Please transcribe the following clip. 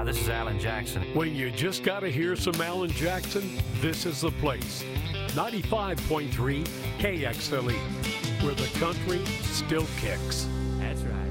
Hi, this is Alan Jackson. When you just got to hear some Alan Jackson, this is the place. 95.3 KXLE, where the country still kicks. That's right.